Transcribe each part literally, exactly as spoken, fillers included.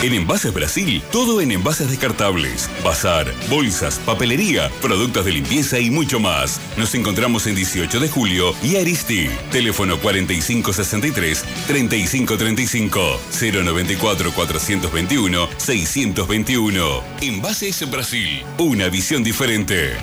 En Envases Brasil, todo en envases descartables. Bazar, bolsas, papelería, productos de limpieza y mucho más. Nos encontramos en dieciocho de julio y Aristí. Teléfono cuarenta y cinco sesenta y tres, treinta y cinco treinta y cinco, cero noventa y cuatro, cuatrocientos veintiuno, seiscientos veintiuno. Envases Brasil, una visión diferente.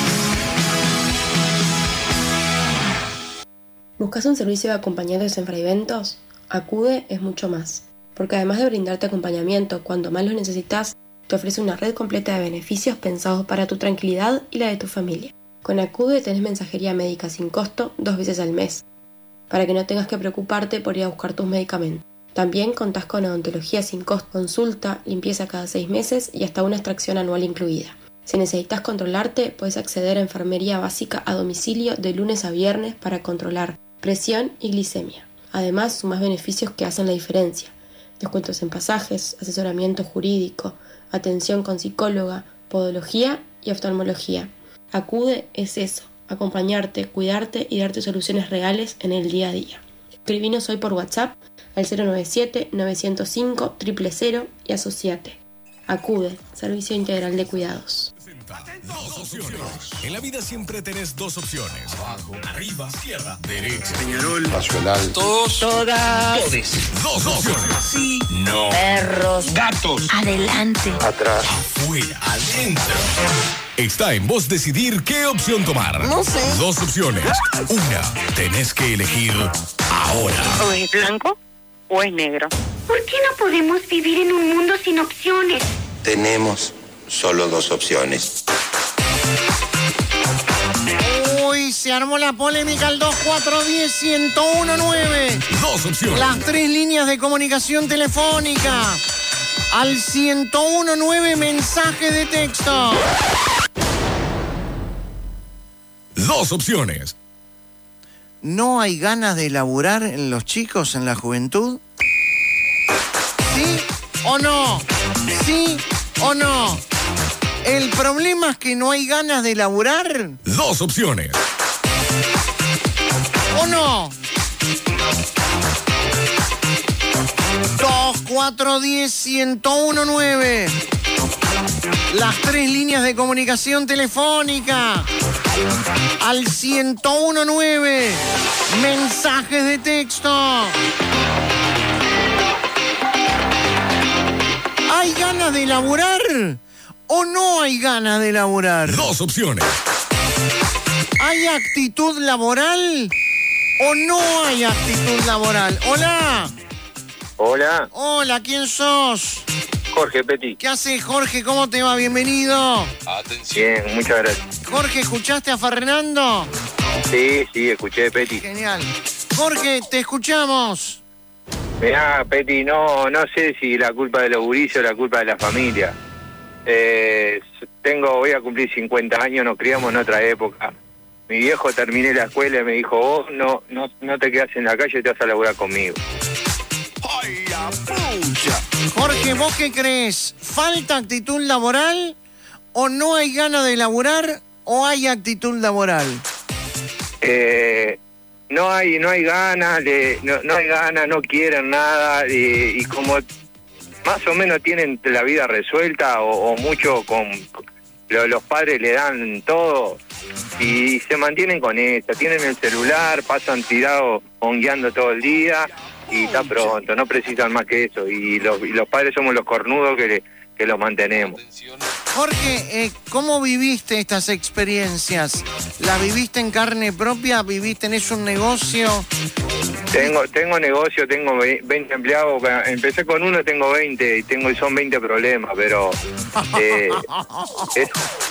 ¿Buscas un servicio de acompañantes en Fraiventos? Acude es mucho más, porque además de brindarte acompañamiento cuando más lo necesitas, te ofrece una red completa de beneficios pensados para tu tranquilidad y la de tu familia. Con Acude tenés mensajería médica sin costo dos veces al mes, para que no tengas que preocuparte por ir a buscar tus medicamentos. También contás con odontología sin costo, consulta, limpieza cada seis meses y hasta una extracción anual incluida. Si necesitas controlarte, puedes acceder a enfermería básica a domicilio de lunes a viernes para controlar presión y glicemia. Además, sumás beneficios que hacen la diferencia. Descuentos en pasajes, asesoramiento jurídico, atención con psicóloga, podología y oftalmología. Acude es eso, acompañarte, cuidarte y darte soluciones reales en el día a día. Escribinos hoy por WhatsApp al cero noventa y siete, novecientos cinco, cero cero cero y asociate. Acude, Servicio Integral de Cuidados. Dos opciones. En la vida siempre tenés dos opciones. Abajo, arriba, izquierda, derecha. Peñarol, Nacional. Todos, todas, todes. Dos opciones. Sí, no. Perros, gatos. adelante, Atrás. Afuera, adentro. Está en vos decidir qué opción tomar. No sé. Dos opciones. Una, tenés que elegir ahora. O es blanco o es negro. ¿Por qué no podemos vivir en un mundo sin opciones? Tenemos solo dos opciones. Uy, se armó la polémica al dos cuatro uno cero, uno cero uno nueve. Dos opciones. Las tres líneas de comunicación telefónica. Al ciento uno nueve mensaje de texto. Dos opciones. ¿No hay ganas de laburar en los chicos en la juventud? ¿Sí o no? ¿Sí o no? ¿El problema es que no hay ganas de laburar? Dos opciones. ¿O no? dos cuatro uno cero, uno cero uno nueve. Las tres líneas de comunicación telefónica. Al ciento uno nueve. Mensajes de texto. ¿Hay ganas de laburar o no hay ganas de laburar? Dos opciones. ¿Hay actitud laboral o no hay actitud laboral? Hola. Hola. Hola, ¿quién sos? Jorge Peti. ¿Qué haces, Jorge? ¿Cómo te va? Bienvenido. Atención. Bien, muchas gracias. Jorge, ¿escuchaste a Fernando? Sí, sí, escuché, Peti. Genial. Jorge, te escuchamos. Mirá, Peti, no, no sé si la culpa de los gurises o la culpa de la familia. Eh, tengo, voy a cumplir cincuenta años, nos criamos en otra época. Mi viejo terminé la escuela y me dijo, vos no, no, no te quedas en la calle, te vas a laburar conmigo. ¡Ay, la pucha! Jorge, ¿vos qué crees? ¿Falta actitud laboral o no hay ganas de laburar o hay actitud laboral? Eh, no hay no hay ganas, de, no, no hay ganas, no quieren nada y, y como más o menos tienen la vida resuelta o, o mucho con, con lo, los padres le dan todo y se mantienen con eso, tienen el celular, pasan tirados hongueando todo el día y está pronto, no precisan más que eso y los, y los padres somos los cornudos que, le, que los mantenemos. Jorge, eh, ¿cómo viviste estas experiencias? ¿Las viviste en carne propia? ¿Viviste, tenés un negocio? Tengo tengo negocio, tengo veinte empleados, empecé con uno, tengo veinte y tengo son veinte problemas, pero eh, es,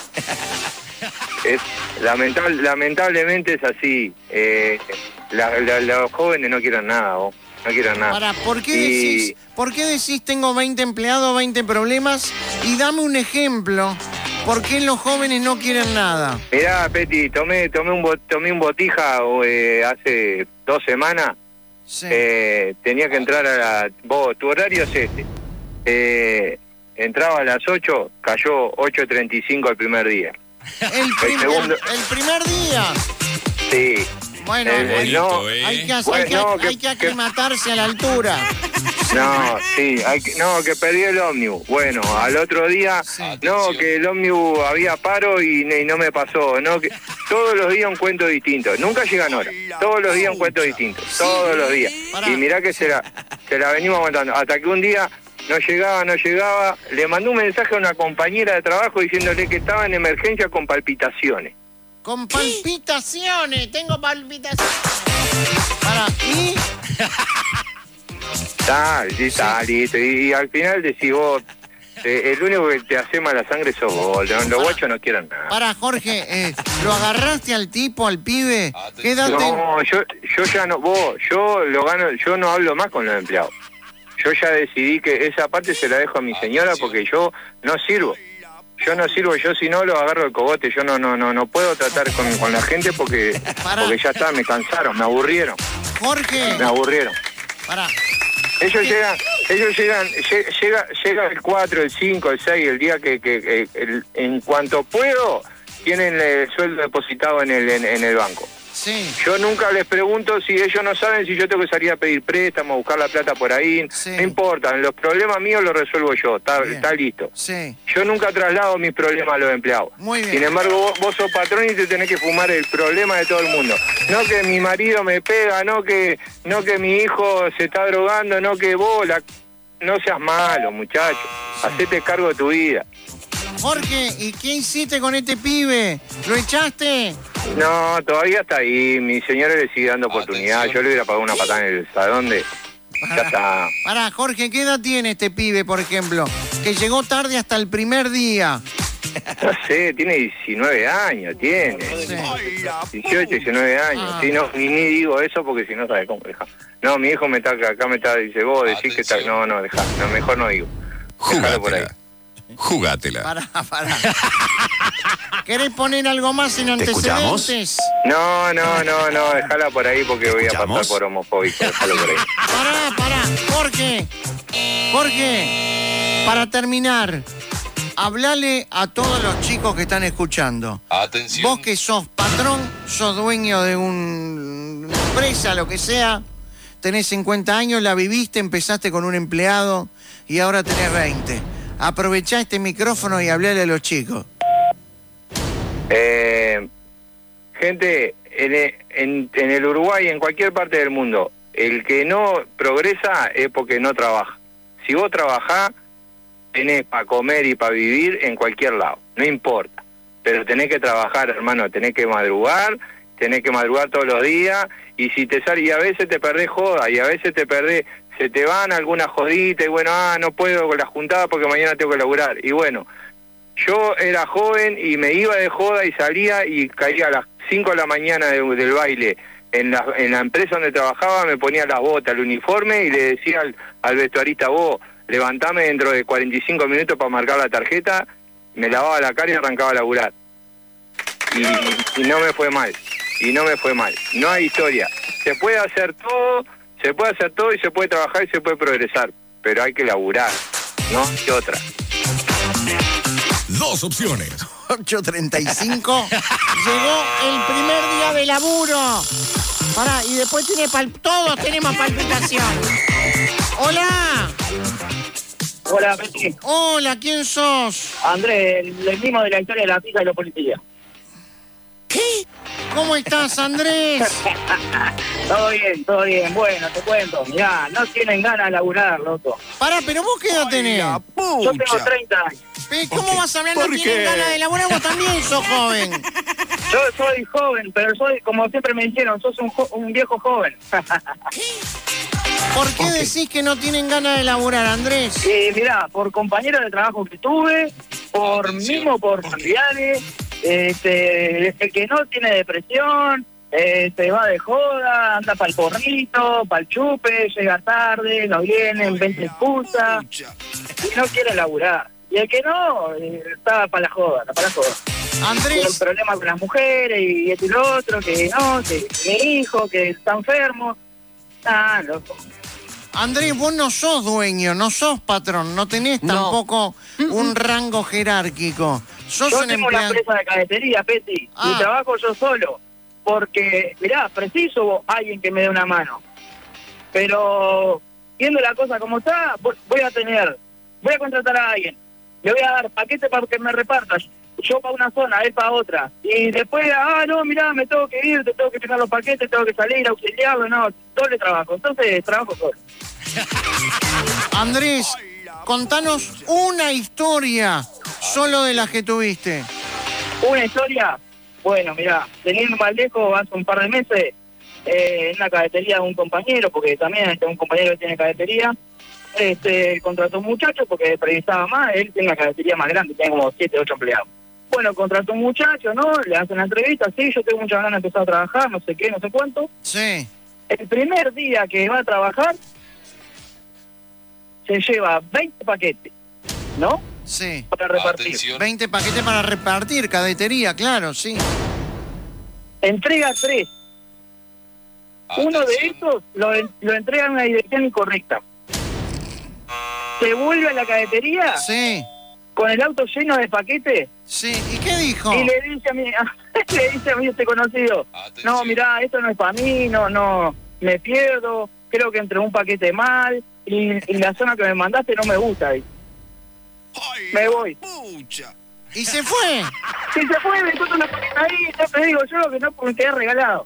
es lamentable, lamentablemente es así. Eh, la, la, los jóvenes no quieren nada, ¿o? No quieren nada. Ahora, ¿por qué, y... decís, ¿por qué decís tengo veinte empleados, veinte problemas? Y dame un ejemplo. ¿Por qué los jóvenes no quieren nada? Mirá, Peti, tomé tomé un tomé un botija eh, hace dos semanas. Sí. Eh, tenía que entrar a la... Vos, tu horario es este. Eh, entraba a las ocho, cayó ocho treinta y cinco el primer día. ¿El, prim el, segundo... el, el primer día? Sí. Bueno, eh, hay, no, hay que, bueno, hay que, no, que, hay que aclimatarse que... a la altura. No, sí, hay que, no, que perdí el ómnibus. Bueno, al otro día, sí. no, que el ómnibus había paro y, y no me pasó. No, que todos los días un cuento distinto. Nunca llegan horas. Todos los días un cuento distinto. Todos los días. Y mirá que se la, se la venimos aguantando. Hasta que un día no llegaba, no llegaba. Le mandó un mensaje a una compañera de trabajo diciéndole que estaba en emergencia con palpitaciones. Con palpitaciones, tengo palpitaciones. Para, ¿y? Tal, sí, está, sí. listo. Y, y al final decís vos, eh, el único que te hace mala sangre sos vos. Los, los guachos no quieren nada. Para, Jorge, eh, ¿lo agarraste al tipo, al pibe? Quédate. No, yo, yo ya no, vos, yo lo gano, yo no hablo más con los empleados. Yo ya decidí que esa parte se la dejo a mi señora porque yo no sirvo. Yo no sirvo, yo si no lo agarro el cogote, yo no no no no puedo tratar con, con la gente porque, porque ya está, me cansaron, me aburrieron. Jorge. Me aburrieron. Para. Ellos llegan, ellos llegan, llega, llega el cuatro, el cinco, el seis, el día que, que, que el, en cuanto puedo, tienen el sueldo depositado en el, en, en el banco. Sí. Yo nunca les pregunto si ellos no saben si yo tengo que salir a pedir préstamo, a buscar la plata por ahí. Sí. No importa, los problemas míos los resuelvo yo, está, está listo. Sí. Yo nunca traslado mis problemas a los empleados. Muy bien. Sin embargo, vos, vos sos patrón y te tenés que fumar el problema de todo el mundo. No que mi marido me pega, no que no que mi hijo se está drogando, no que vos, la... no seas malo, muchacho. Sí. Hacete cargo de tu vida. Jorge, ¿y qué hiciste con este pibe? ¿Lo echaste? No, todavía está ahí. Mi señora le sigue dando oportunidad. Atención. Yo le hubiera pagado una patada en el... ¿Sabes dónde? Para, ya está. Pará, Jorge, ¿qué edad tiene este pibe, por ejemplo? Que llegó tarde hasta el primer día. No sé, tiene diecinueve años, tiene. Sí. dieciocho, diecinueve años. Ah. Sí, no, ni, ni digo eso porque si no sabe cómo dejar. No, mi hijo me está acá, me está, dice, vos decís que está... No, no, dejá, no, mejor no digo. Dejalo por ahí. Jugátela. Pará, pará. ¿Querés poner algo más en antecedentes? No, no, no, no, déjala por ahí porque voy a pasar por homofóbico. Déjalo por ahí. Pará, pará. Jorge, Jorge, para terminar, hablale a todos los chicos que están escuchando. Atención. Vos que sos patrón, sos dueño de un, una empresa, lo que sea, tenés cincuenta años, la viviste, empezaste con un empleado y ahora tenés veinte. Aprovechá este micrófono y hablale a los chicos. Eh, gente, en, en, en el Uruguay, en cualquier parte del mundo, el que no progresa es porque no trabaja. Si vos trabajás, tenés para comer y para vivir en cualquier lado, no importa. Pero tenés que trabajar, hermano, tenés que madrugar, tenés que madrugar todos los días, y si te sale, y a veces te perdés joda, y a veces te perdés... se te van algunas joditas y bueno, ah, no puedo con la juntada porque mañana tengo que laburar. Y bueno, yo era joven y me iba de joda y salía y caía a las cinco de la mañana de, del baile en la, en la empresa donde trabajaba, me ponía las botas, el uniforme y le decía al, al vestuarista, vos, levantame dentro de cuarenta y cinco minutos para marcar la tarjeta, me lavaba la cara y arrancaba a laburar. Y, y no me fue mal, y no me fue mal. No hay historia. Se puede hacer todo... Se puede hacer todo y se puede trabajar y se puede progresar, pero hay que laburar, ¿no? ¿Qué otra? Dos opciones. ocho treinta y cinco. Llegó el primer día de laburo. Pará, y después tiene pal... todos tenemos palpitación. Hola. Hola, Betty. Hola, ¿quién sos? Andrés, el, el mismo de la historia de la pizza y los policías. ¿Qué? ¿Cómo estás, Andrés? Todo bien, todo bien. Bueno, te cuento. Mirá, no tienen ganas de laburar, loco. Pará, pero vos qué edad tenés. Yo tengo treinta años. ¿Cómo vas a hablar? No tienen ganas de laburar, vos también sos joven. Yo soy joven, pero soy, como siempre me dijeron, sos un, jo un viejo joven. ¿Por qué okay. decís que no tienen ganas de laburar, Andrés? Sí, mirá, por compañeros de trabajo que tuve, por Atención. mismo por familiares, este, el que no tiene depresión, eh, se va de joda, anda para el porrito, para el chupe, llega tarde, no viene, inventa excusa, y no quiere laburar. Y el que no, eh, está para la joda, está para la joda. Andrés. Tiene problemas con las mujeres y esto y lo otro, que no, que mi hijo, que está enfermo. Ah, loco. Andrés, vos no sos dueño, no sos patrón, no tenés no. tampoco un rango jerárquico. Sos yo un tengo una empresa de cajetería, Peti, ah. y trabajo yo solo. Porque, mirá, preciso alguien que me dé una mano. Pero viendo la cosa como está, voy voy a tener, voy a contratar a alguien, le voy a dar paquete para que me repartas, yo para una zona, él para otra, y después, ah, no, mirá, me tengo que ir, te tengo que fijar los paquetes, tengo que salir, auxiliarlo, no, doble trabajo, entonces trabajo solo. Andrés, contanos una historia solo de las que tuviste. Una historia, bueno, mirá, teniendo más lejos hace un par de meses, eh, en una cadetería de un compañero, porque también este, un compañero que tiene cadetería, este, contrató a un muchacho porque precisaba más, él tiene una cadetería más grande, tiene como siete, ocho empleados. Bueno, contrató a un muchacho, ¿no? Le hacen la entrevista, sí, yo tengo muchas ganas de empezar a trabajar, no sé qué, no sé cuánto. Sí. El primer día que va a trabajar, se lleva veinte paquetes, ¿no? Sí. Para repartir. Atención. veinte paquetes para repartir, cadetería, claro, sí. Entrega tres. Uno de Atención. estos lo, en- lo entrega en una dirección incorrecta. Se vuelve a la cadetería Sí, con el auto lleno de paquetes sí. ¿Y qué dijo? y le dice a mí, le dice a mí este conocido, Atención. no, mirá, esto no es para mí, no, no, me pierdo, creo que entré un paquete mal y, y la zona que me mandaste no me gusta. Dice. Me voy. ¿Y se fue? Si se fue, me encuentro una paqueta ahí, yo te digo yo que no, porque me quedé regalado.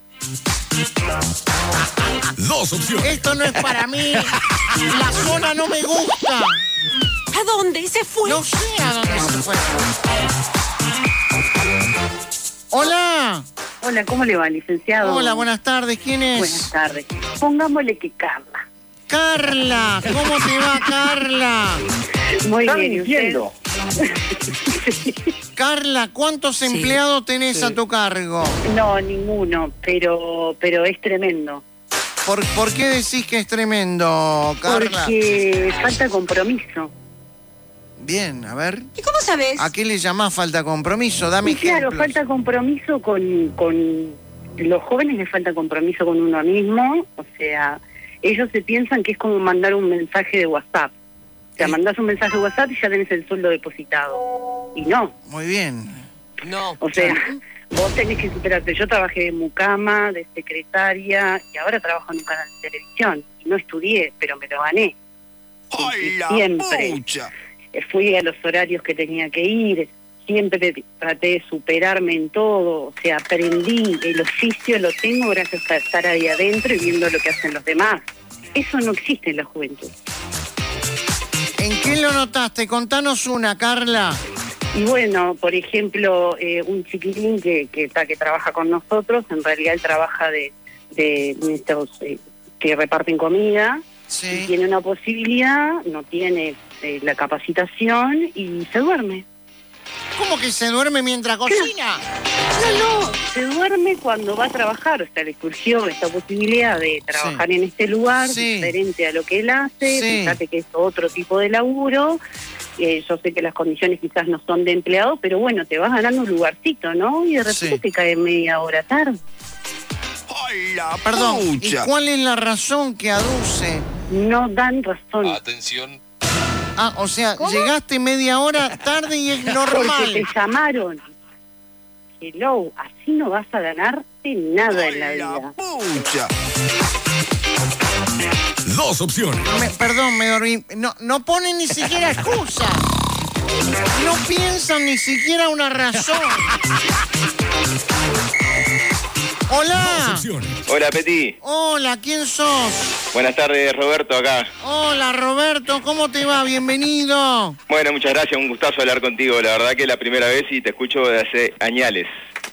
Dos opciones. Esto no es para mí. La zona no me gusta. ¿A dónde se fue? No sé a dónde se fue. Hola. Hola, ¿cómo le va, licenciado? Hola, buenas tardes. ¿Quién es? Buenas tardes. Pongámosle que Carla. Carla. ¿Cómo te va, Carla? Muy Está bien, ¿y usted? mintiendo. Carla, ¿cuántos Sí, empleados tenés sí. a tu cargo? No, ninguno, pero pero es tremendo. ¿Por, ¿Por qué decís que es tremendo, Carla? Porque falta compromiso. Bien, a ver. ¿Y cómo sabes? ¿A qué le llamás falta de compromiso? Dame Y claro, ejemplos. falta compromiso con, con... Los jóvenes les falta compromiso con uno mismo. O sea, ellos se piensan que es como mandar un mensaje de WhatsApp. O sea, Sí. mandás un mensaje de WhatsApp y ya tenés el sueldo depositado. Y no. Muy bien. No. O sea, vos tenés que superarte. Yo trabajé de mucama, de secretaria, y ahora trabajo en un canal de televisión. Y no estudié, pero me lo gané. Y siempre eh, fui a los horarios que tenía que ir, siempre traté de superarme en todo. O sea, aprendí, el oficio lo tengo gracias a estar ahí adentro y viendo lo que hacen los demás. Eso no existe en la juventud. ¿En qué lo notaste? Contanos una, Carla. Y bueno, por ejemplo, eh, un chiquilín que, que, está- que trabaja con nosotros, en realidad él trabaja de, de estos eh, que reparten comida, y Sí. tiene una posibilidad, no tiene eh, la capacitación y se duerme. ¿Cómo que se duerme mientras cocina? No, no, se duerme cuando va a trabajar, o sea, le surgió esta posibilidad de trabajar Sí. en este lugar, Sí. diferente a lo que él hace, Sí. fíjate que es otro tipo de laburo. Eh, yo sé que las condiciones quizás no son de empleado, pero bueno, te vas ganando un lugarcito, ¿no? Y de repente Sí. te cae media hora tarde. Perdón, ¿y cuál es la razón que aduce? No dan razón. Atención. Ah, o sea, llegaste media hora tarde y es Porque normal. te llamaron. Hello, así no vas a ganarte nada en la vida. Dos opciones. Me- perdón, me dormí. No, no ponen ni siquiera excusa. No piensan ni siquiera una razón. Dos Hola. opciones. Hola, Peti. Hola, ¿quién sos? Buenas tardes, Roberto, acá. Hola, Roberto, ¿cómo te va? Bienvenido. Bueno, muchas gracias, un gustazo hablar contigo. La verdad que es la primera vez y te escucho de hace añales.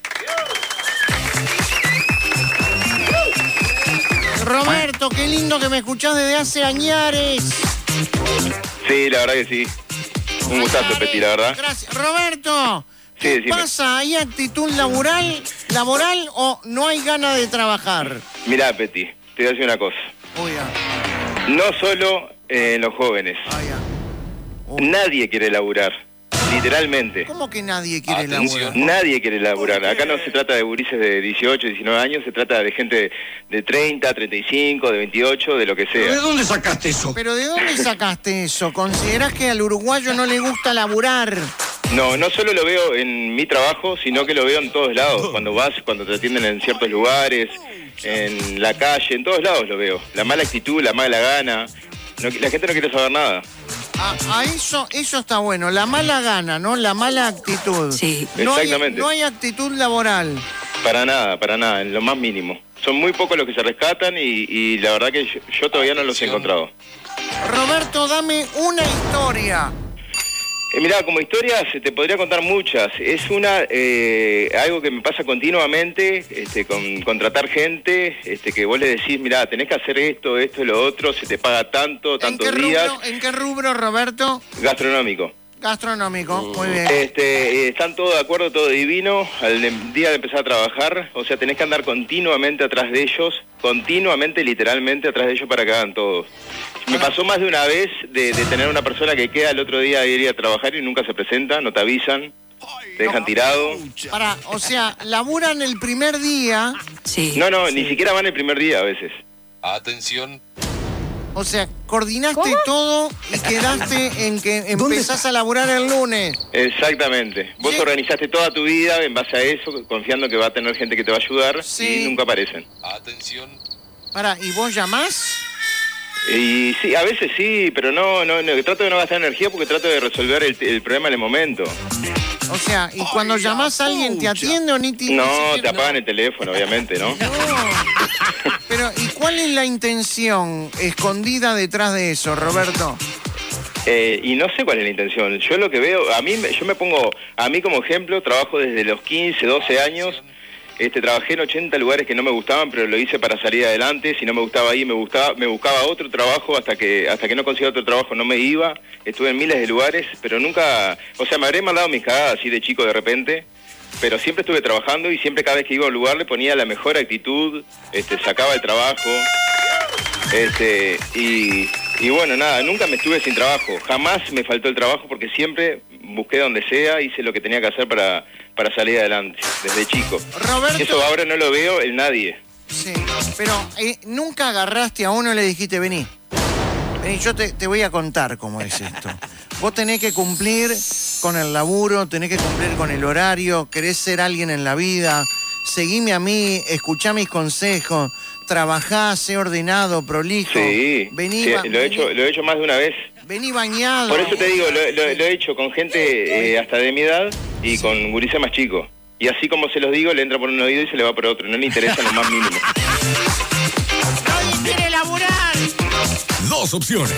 Roberto, qué lindo que me escuchás desde hace añares. Sí, la verdad que sí. Un gustazo, Añares. Peti, la verdad. Gracias. Roberto, Sí, ¿qué decime. pasa? ¿Hay actitud laboral, laboral o no hay ganas de trabajar? Mirá, Peti, te voy a decir una cosa. Uy, ah, No solo eh, en los jóvenes. ah, ya. Uy. Nadie quiere laburar. Literalmente. ¿Cómo que nadie quiere Atención. laburar? Nadie quiere laburar. Acá no se trata de gurises de dieciocho, diecinueve años, se trata de gente de treinta, treinta y cinco, de veintiocho, de lo que sea. dónde sacaste eso? ¿Pero de dónde sacaste eso? ¿Considerás que al uruguayo no le gusta laburar? No, no solo lo veo en mi trabajo, sino que lo veo en todos lados. Cuando vas, cuando te atienden en ciertos lugares, en la calle, en todos lados lo veo. La mala actitud, la mala gana. no, la gente no quiere saber nada. A, a eso, eso está bueno. La mala gana, ¿no? La mala actitud. Sí. No Exactamente. Hay, no hay actitud laboral. Para nada, para nada, en lo más mínimo. Son muy pocos los que se rescatan y, y la verdad que yo, yo todavía no los he encontrado. Roberto, dame una historia. Eh, mirá, como historias te podría contar muchas. Es una eh, algo que me pasa continuamente, este, con contratar gente, este, que vos le decís, mirá, tenés que hacer esto, esto y lo otro, se te paga tanto, tantos ¿En qué días. rubro, ¿En qué rubro, Roberto? Gastronómico. Gastronómico, muy bien. Este, eh, están todos de acuerdo, todo divino. Al de- día de empezar a trabajar, o sea, tenés que andar continuamente atrás de ellos, continuamente, literalmente atrás de ellos para que hagan todo. Me pasó más de una vez de, de tener una persona que queda el otro día de ir a trabajar y nunca se presenta, no te avisan, te dejan tirado. Para, o sea, laburan el primer día. Sí. No, no, ni siquiera van el primer día a veces. Atención. O sea, coordinaste todo y quedaste en que empezás a laburar el lunes. Exactamente. Vos Sí. organizaste toda tu vida en base a eso, confiando que va a tener gente que te va a ayudar Sí. y nunca aparecen. Atención. Para, ¿y vos llamás? Y sí, a veces sí, pero no, no, no, trato de no gastar energía porque trato de resolver el, el problema en el momento. O sea, ¿y cuando llamás a alguien te atiende o ni te... No, ni te siquiera- apagan el teléfono, obviamente, ¿no? No. Pero, ¿y cuál es la intención escondida detrás de eso, Roberto? Eh, y no sé cuál es la intención. Yo lo que veo, a mí, me- yo me pongo, a mí como ejemplo, trabajo desde los quince, doce años. Este, trabajé en ochenta lugares que no me gustaban, pero lo hice para salir adelante. Si no me gustaba ahí, me gustaba, me buscaba otro trabajo hasta que hasta que no conseguía otro trabajo no me iba. Estuve en miles de lugares, pero nunca, o sea, me habré mandado mis cagadas así de chico de repente, pero siempre estuve trabajando y siempre cada vez que iba a un lugar le ponía la mejor actitud, este, sacaba el trabajo, este, y, y bueno, nada, nunca me estuve sin trabajo, jamás me faltó el trabajo porque siempre busqué donde sea, hice lo que tenía que hacer para, para salir adelante, desde chico. Roberto. Eso ahora no lo veo en nadie. Sí, pero eh, nunca agarraste a uno y le dijiste, vení, vení, yo te, te voy a contar cómo es esto. Vos tenés que cumplir con el laburo, tenés que cumplir con el horario, querés ser alguien en la vida, seguime a mí, escuchá mis consejos, trabajá, sé ordenado, prolijo. Sí, vení, sí, ba- lo he hecho, lo he hecho más de una vez. Vení bañado. Por eso te digo, lo, lo- lo he hecho con gente eh, hasta de mi edad y con gurises más chicos. Y así como se los digo, le entra por un oído y se le va por otro. No le interesa lo más mínimo. ¡Nadie quiere laburar! Dos opciones.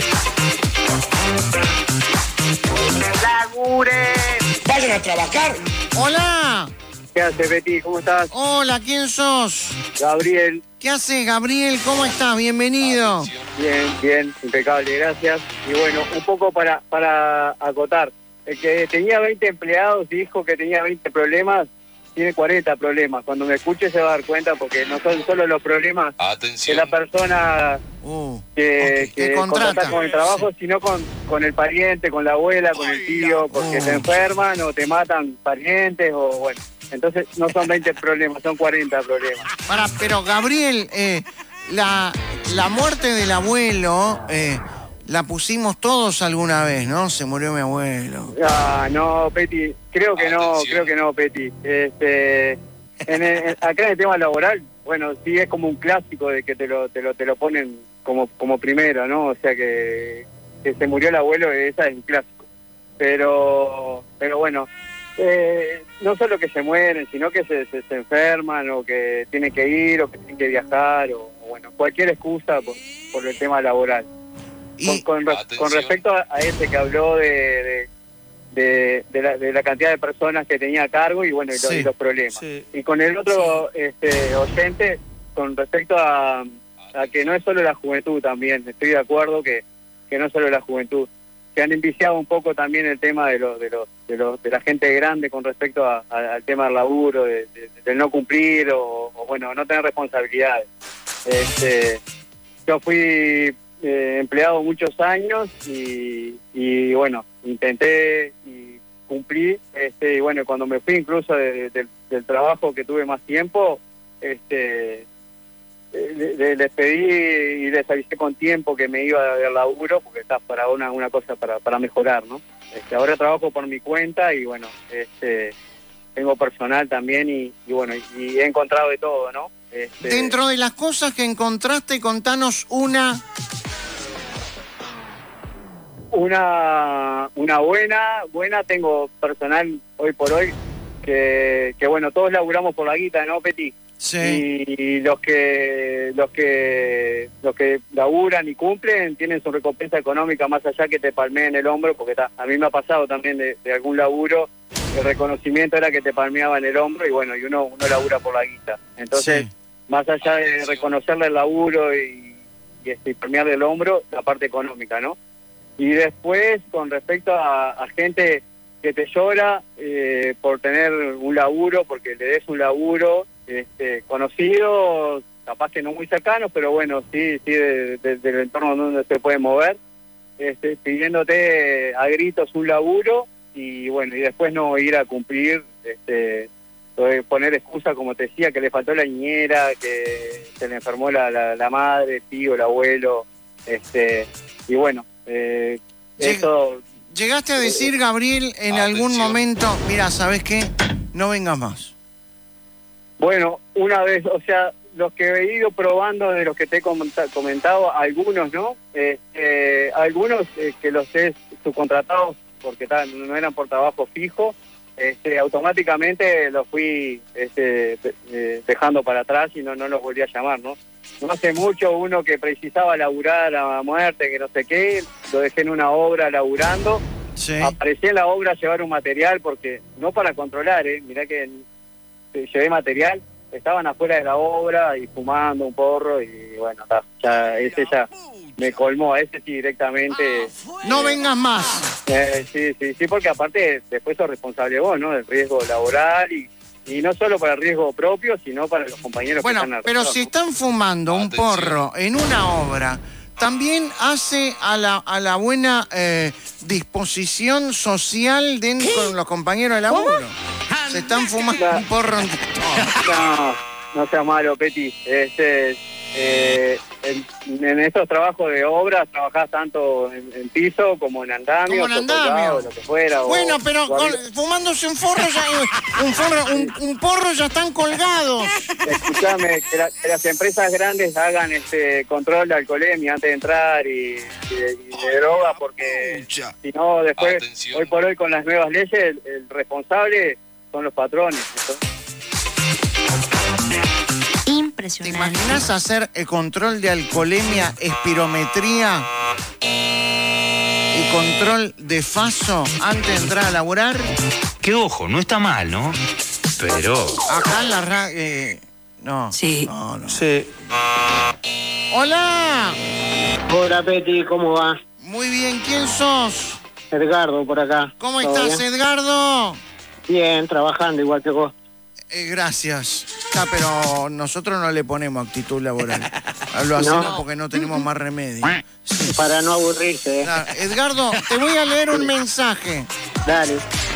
¡Labure! ¡Vayan a trabajar! ¡Hola! ¿Qué haces, Betty? ¿Cómo estás? Hola, ¿quién sos? Gabriel. ¿Qué haces, Gabriel? ¿Cómo estás? Bienvenido. Bien, bien, impecable, gracias. Y bueno, un poco para, para acotar. El que tenía veinte empleados y dijo que tenía veinte problemas, tiene cuarenta problemas. Cuando me escuche se va a dar cuenta porque no son solo los problemas de la persona Uh, que, ok, que que contrata. contrata con el trabajo, sino con, con el pariente, con la abuela, con el tío, porque Oh. se enferman o te matan parientes o bueno. Entonces no son veinte problemas, son cuarenta problemas. Para, pero Gabriel, eh, la, la muerte del abuelo eh, la pusimos todos alguna vez, ¿no? Se murió mi abuelo. Ah, no, Peti, creo que no, creo que no, Peti. Este, en el- en- acá en el tema laboral, bueno, sí es como un clásico de que te lo, te lo, te lo ponen como, como primero, ¿no? O sea que, que se murió el abuelo, esa es un clásico. Pero, pero bueno, eh, no solo que se mueren, sino que se, se, se enferman o que tienen que ir o que tienen que viajar o, o bueno, cualquier excusa por, por el tema laboral. Con, con, re- con respecto a, a ese que habló de, de, de, de la, de la cantidad de personas que tenía a cargo y bueno, y, lo- Sí, y los problemas. sí. Y con el otro este, oyente, con respecto a, a que no es solo la juventud también, estoy de acuerdo que, que no es solo la juventud. Se han enviciado un poco también el tema de, lo, de, los de, los de la gente grande con respecto a- a- al tema del laburo, de, de- de no cumplir o, o, bueno, no tener responsabilidades. Este, yo fui eh, empleado muchos años y, y bueno, intenté y cumplí, este, y bueno, cuando me fui incluso de- de- del trabajo que tuve más tiempo, este, eh, le- le- les pedí y les avisé con tiempo que me iba del laburo porque está para una, una cosa para, para mejorar, ¿no? Este, ahora trabajo por mi cuenta y bueno, este, tengo personal también y, y bueno, y, y he encontrado de todo, ¿no? Este, Dentro de las cosas que encontraste, contanos una una una buena, buena tengo personal hoy por hoy, que, que bueno, todos laburamos por la guita, ¿no, Peti? Sí. Y los que los que los que laburan y cumplen tienen su recompensa económica más allá que te palmeen el hombro, porque ta, a mí me ha pasado también de, de algún laburo, el reconocimiento era que te palmeaba en el hombro y bueno, y uno uno labura por la guita. Entonces, sí, más allá de reconocerle el laburo y, y, este, y palmearle el hombro, la parte económica, ¿no? Y después, con respecto a, a gente que te llora eh, por tener un laburo, porque le des un laburo, este, conocidos, capaz que no muy cercanos, pero bueno, sí, sí, de, de, del entorno donde se puede mover, este, pidiéndote a gritos un laburo y bueno, y después no ir a cumplir, este, poner excusa, como te decía, que le faltó la niñera, que se le enfermó la, la, la madre, el tío, el abuelo, este, y bueno, eh, eso... ¿Llegaste a decir, Gabriel, en algún momento, mira, ¿sabes qué? No vengas más? Bueno, una vez, o sea, los que he ido probando de los que te he comentado, algunos, ¿no? Este, algunos eh, que los he subcontratado porque tal, no eran por trabajo fijo, este, automáticamente los fui este, eh, dejando para atrás y no, no los volví a llamar, ¿no? No hace mucho uno que precisaba laburar a muerte, que no sé qué, lo dejé en una obra laburando, sí. Aparecí en la obra a llevar un material, porque no para controlar, ¿eh? Mirá que llevé material, estaban afuera de la obra y fumando un porro y bueno, ta, ya ese ya me colmó, a ese sí directamente... ¡No vengas más! Eh, sí, sí, sí, porque aparte después sos responsable vos, ¿no? Del riesgo laboral y... Y no solo para el riesgo propio, sino para los compañeros bueno, que están alrededor. Pero si están fumando un porro en una obra, también hace a la, a la buena eh, disposición social dentro ¿Qué? de los compañeros de laburo. ¿Cómo? Se están fumando no, un porro en... No, no sea malo, Peti. Este, eh, en, en estos trabajos de obras trabajás tanto en, en piso como en andamio, como en andamio. O lo que fuera. Bueno, o, pero o con, fumándose un forro ya, un, forro, un, un porro ya están colgados. Escuchame, que, la, que las empresas grandes hagan este control de alcoholemia antes de entrar y, y, de, y de droga, porque si no, después, Atención. hoy por hoy con las nuevas leyes, el, el responsable son los patrones. ¿no? ¿Te imaginas hacer el control de alcoholemia, espirometría y control de faso antes de entrar a laburar? Que ojo, no está mal, ¿no? Pero... Acá en la ra... Eh, no. Sí. No, no. Sí. ¡Hola! Hola, Peti, ¿cómo va? Muy bien, ¿quién sos? Edgardo, por acá. ¿Cómo estás, bien? Edgardo? Bien, trabajando igual que vos. Eh, gracias. Ah, pero nosotros no le ponemos actitud laboral. Lo hacemos no. porque no tenemos más remedio. Sí. Para no aburrirse. ¿eh? Claro. Edgardo, te voy a leer un mensaje. Dale.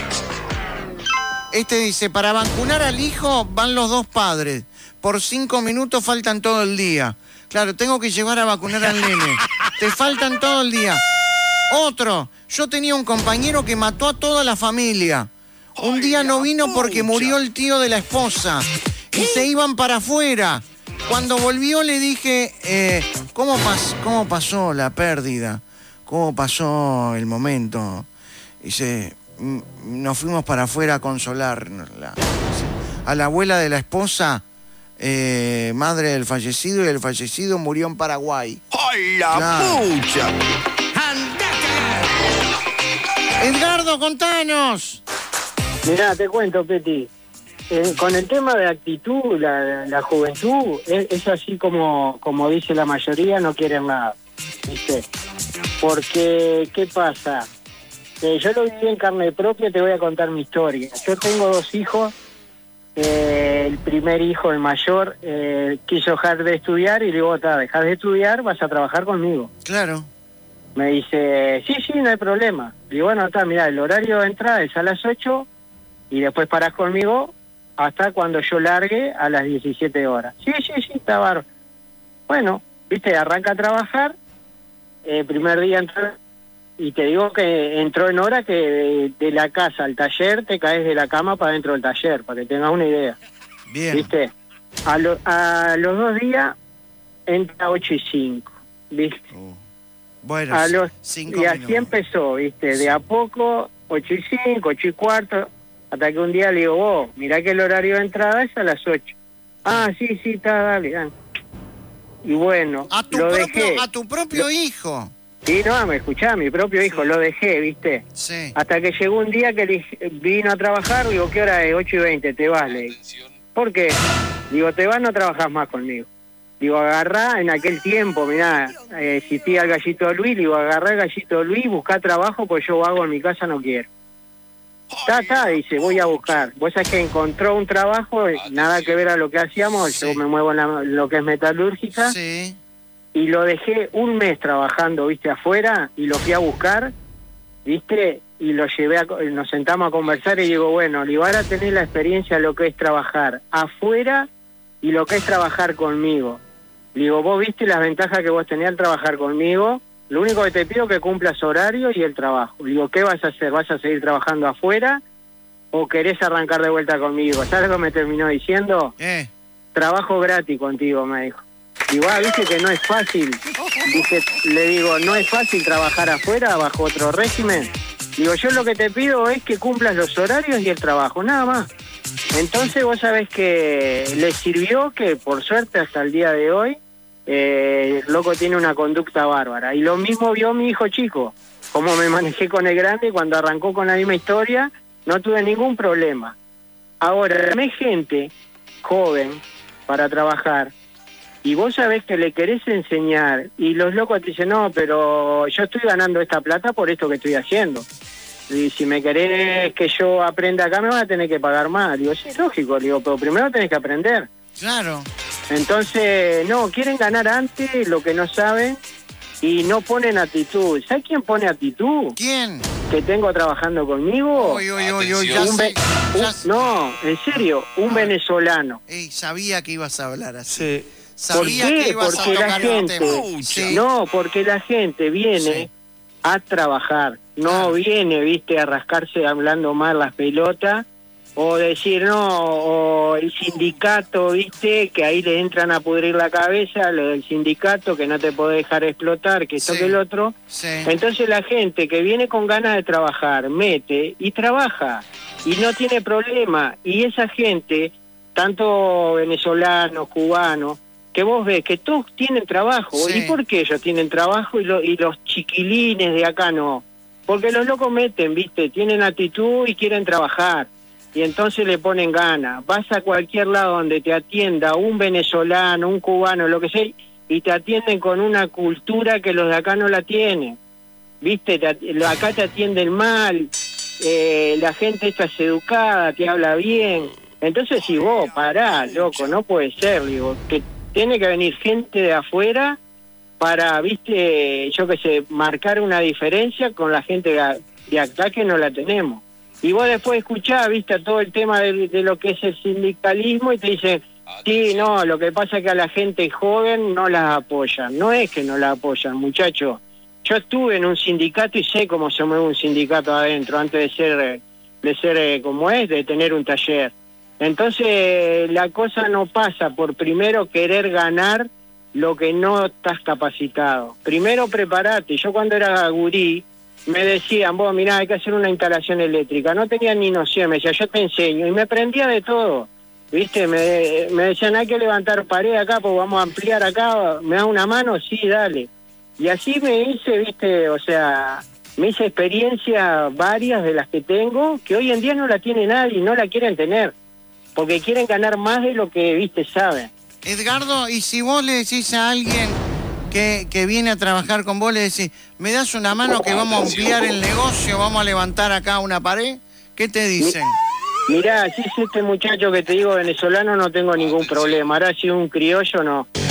Este dice, para vacunar al hijo van los dos padres. Por cinco minutos faltan todo el día. Claro, tengo que llevar a vacunar al nene. Te faltan todo el día. Otro, yo tenía un compañero que mató a toda la familia. Un día no vino porque murió el tío de la esposa y se iban para afuera. Cuando volvió le dije, eh, ¿cómo, pas ¿cómo pasó la pérdida? ¿Cómo pasó el momento? Dice, nos fuimos para afuera a consolarla. A la abuela de la esposa, eh, madre del fallecido, y el fallecido murió en Paraguay. ¡Ay, la claro. pucha! Edgardo, contanos. Mirá, te cuento, Peti. Eh, con el tema de actitud, la, la juventud, es, es así como, como dice la mayoría, no quieren nada, ¿viste? Porque, ¿qué pasa? Eh, yo lo viví en carne propia, te voy a contar mi historia. Yo tengo dos hijos, eh, el primer hijo, el mayor, eh, quiso dejar de estudiar y le digo, está, dejás de estudiar, vas a trabajar conmigo. Claro. Me dice, sí, sí, no hay problema. Y bueno, está, mirá, el horario de entrada es a las ocho y después parás conmigo hasta cuando yo largue a las diecisiete horas. Sí, sí, sí, está bárbaro. Bueno, viste, arranca a trabajar, el eh, primer día entró, y te digo que entró en hora que de, de la casa al taller te caes de la cama para dentro del taller, para que tengas una idea. Bien. Viste, a, lo, a los dos días entra ocho y cinco, viste. Oh. Bueno, a los, cinco y así minutos. empezó, ¿viste? De a poco, ocho y cinco, ocho y cuarto, hasta que un día le digo, vos, mirá que el horario de entrada es a las ocho. Ah, sí, sí, está, dale, dale. Y bueno, A tu lo propio, dejé. a tu propio Lo- hijo. Sí, no, me escuchaba, mi propio hijo, lo dejé, ¿viste? Sí. Hasta que llegó un día que le- vino a trabajar, digo, ¿qué hora es? ocho y veinte, te vas, le digo. ¿Por qué? Digo, te vas, no trabajás más conmigo. Digo, agarrá, en aquel tiempo, mirá, eh, existía el Gallito Luis, digo, agarrá el Gallito Luis, buscá trabajo, pues yo hago en mi casa, no quiero. Está, está, dice, voy a buscar. Vos sabés que encontró un trabajo, eh, nada que ver a lo que hacíamos, yo me muevo en, la- en lo que es metalúrgica, Sí. y lo dejé un mes trabajando, viste, afuera, y lo fui a buscar, viste, y lo llevé, a, co- nos sentamos a conversar y digo, bueno, le digo, ahora tenés la experiencia de lo que es trabajar afuera y lo que es trabajar conmigo. Le digo, vos viste las ventajas que vos tenías al trabajar conmigo, lo único que te pido es que cumplas horario y el trabajo. Le digo, ¿qué vas a hacer? ¿Vas a seguir trabajando afuera o querés arrancar de vuelta conmigo? ¿Sabes lo que me terminó diciendo? Eh. Trabajo gratis contigo, me dijo. Digo, ah, viste que no es fácil. Dije, le digo, no es fácil trabajar afuera bajo otro régimen. Digo, yo lo que te pido es que cumplas los horarios y el trabajo, nada más. Entonces vos sabés que le sirvió, que por suerte hasta el día de hoy, eh, el loco tiene una conducta bárbara. Y lo mismo vio mi hijo chico, cómo me manejé con el grande, y cuando arrancó con la misma historia, no tuve ningún problema. Ahora, hay gente joven para trabajar, y vos sabés que le querés enseñar, y los locos te dicen, no, pero yo estoy ganando esta plata por esto que estoy haciendo. Y si me querés que yo aprenda acá, me vas a tener que pagar más. Digo, sí, es lógico, digo, pero primero tenés que aprender. Claro. Entonces, no, quieren ganar antes lo que no saben y no ponen actitud. ¿Sabes quién pone actitud? ¿Quién? Que tengo trabajando conmigo. Uy, uy, uy, uy, ya Un sé, ve- ya un- sé. no, en serio, un venezolano. Ey, sabía que ibas a hablar así. Sí. ¿Por Sabía qué? que ibas Porque a la tocar el gente, tema. Sí. no, porque la gente viene Sí. a trabajar, no viene, viste, a rascarse hablando mal las pelotas, o decir, no, o el sindicato, viste, que ahí le entran a pudrir la cabeza, lo del sindicato, que no te puede dejar explotar, que esto Sí. que el otro. Sí. Entonces la gente que viene con ganas de trabajar, mete y trabaja, y no tiene problema, y esa gente, tanto venezolanos, cubanos, que vos ves que todos tienen trabajo. Sí. ¿Y por qué ellos tienen trabajo y, lo- y los chiquilines de acá no? Porque los locos meten, viste, tienen actitud y quieren trabajar. Y entonces le ponen ganas. Vas a cualquier lado donde te atienda un venezolano, un cubano, lo que sea, y te atienden con una cultura que los de acá no la tienen. Viste, te at- acá te atienden mal, eh, la gente esta es educada, te habla bien. Entonces si vos pará, loco, no puede ser, digo, que tiene que venir gente de afuera para, viste, yo qué sé, marcar una diferencia con la gente de, de acá que no la tenemos. Y vos después escuchás, viste, todo el tema de, de lo que es el sindicalismo y te dicen, sí, no, lo que pasa es que a la gente joven no la apoyan. No es que no la apoyan, muchachos. Yo estuve en un sindicato y sé cómo se mueve un sindicato adentro antes de ser, eh, de ser eh, como es, de tener un taller. Entonces la cosa no pasa por primero querer ganar lo que no estás capacitado. Primero preparate. Yo cuando era gurí me decían, vos mirá, hay que hacer una instalación eléctrica. No tenía ni noción, me decía, yo te enseño. Y me aprendía de todo. ¿Viste? Me, me decían, hay que levantar pared acá, pues vamos a ampliar acá. ¿Me da una mano? Sí, dale. Y así me hice, ¿viste? O sea, me hice experiencia varias de las que tengo, que hoy en día no la tiene nadie, no la quieren tener. Porque quieren ganar más de lo que, viste, saben. Edgardo, y si vos le decís a alguien que, que viene a trabajar con vos, le decís, ¿me das una mano que vamos a ampliar el negocio, vamos a levantar acá una pared? ¿Qué te dicen? Mirá, si es este muchacho que te digo venezolano, no tengo ningún problema. Ahora si un criollo, no.